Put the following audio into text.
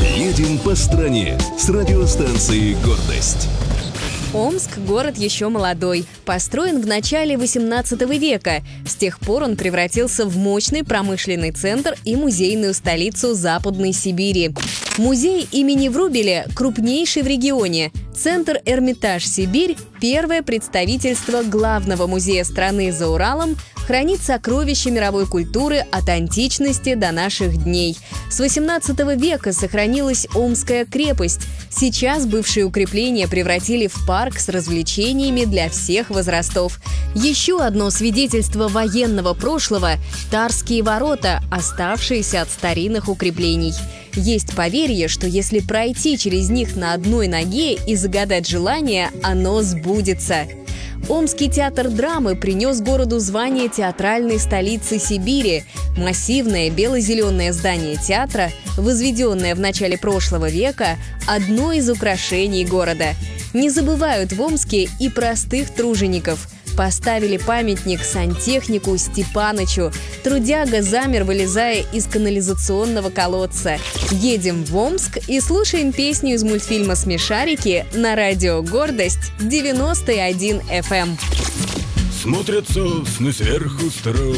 Едем по стране с радиостанцией «Гордость». Омск – город еще молодой. Построен в начале 18 века. С тех пор он превратился в мощный промышленный центр и музейную столицу Западной Сибири. Музей имени Врубеля – крупнейший в регионе. Центр «Эрмитаж Сибирь» – первое представительство главного музея страны за Уралом, хранит сокровища мировой культуры от античности до наших дней. С 18 века сохранилась Омская крепость. Сейчас бывшие укрепления превратили в парк с развлечениями для всех возрастов. Еще одно свидетельство военного прошлого – Тарские ворота, оставшиеся от старинных укреплений. Есть поверье, что если пройти через них на одной ноге и загадать желание, оно сбудется. Омский театр драмы принес городу звание театральной столицы Сибири. Массивное бело-зеленое здание театра, возведенное в начале прошлого века, одно из украшений города. Не забывают в Омске и простых тружеников. Поставили памятник сантехнику Степанычу. Трудяга замер, вылезая из канализационного колодца. Едем в Омск и слушаем песню из мультфильма «Смешарики» на радио «Гордость» 91 FM. Смотрят сосны сверху строго,